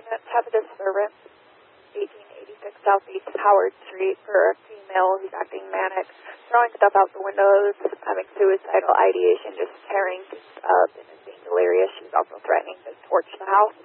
have a disturbance, 1886 Southeast Howard Street, for a female who's acting manic, throwing stuff out the windows, having suicidal ideation, just tearing things up, and is being delirious. She's also threatening to torch the house.